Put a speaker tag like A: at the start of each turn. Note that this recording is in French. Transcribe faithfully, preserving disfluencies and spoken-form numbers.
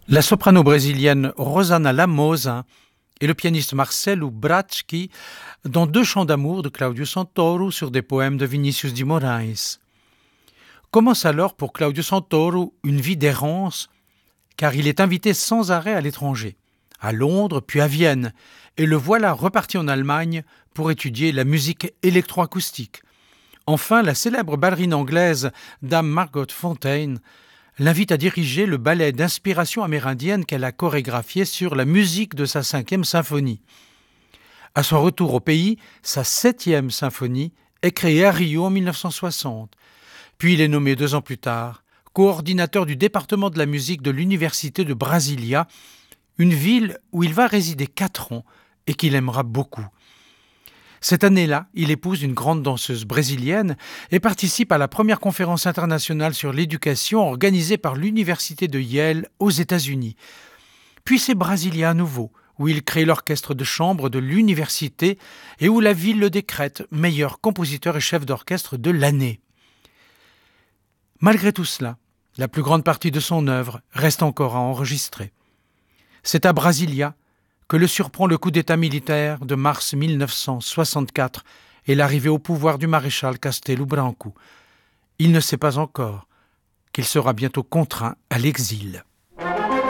A: La soprano brésilienne Rosana Lamosa et le pianiste Marcelo Bratsky dans deux chants d'amour de Claudio Santoro sur des poèmes de Vinícius de Moraes. Commence alors pour Claudio Santoro une vie d'errance, car il est invité sans arrêt à l'étranger, à Londres puis à Vienne, et le voilà reparti en Allemagne pour étudier la musique électroacoustique. Enfin, la célèbre ballerine anglaise Dame Margot Fonteyn l'invite à diriger le ballet d'inspiration amérindienne qu'elle a chorégraphié sur la musique de sa cinquième symphonie. À son retour au pays, sa septième symphonie est créée à Rio en mille neuf cent soixante. Puis il est nommé deux ans plus tard coordinateur du département de la musique de l'Université de Brasilia, une ville où il va résider quatre ans et qu'il aimera beaucoup. Cette année-là, il épouse une grande danseuse brésilienne et participe à la première conférence internationale sur l'éducation organisée par l'Université de Yale aux États-Unis. Puis c'est Brasilia à nouveau, où il crée l'orchestre de chambre de l'université et où la ville le décrète meilleur compositeur et chef d'orchestre de l'année. Malgré tout cela, la plus grande partie de son œuvre reste encore à enregistrer. C'est à Brasilia que le surprend le coup d'État militaire de mars mille neuf cent soixante-quatre et l'arrivée au pouvoir du maréchal Castelo Branco. Il ne sait pas encore qu'il sera bientôt contraint à l'exil.